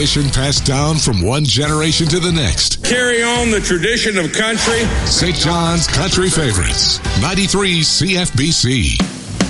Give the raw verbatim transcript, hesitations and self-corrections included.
tradition passed down from one generation to the next. Carry on the tradition of country. Saint John's Country Favorites, ninety-three C F B C.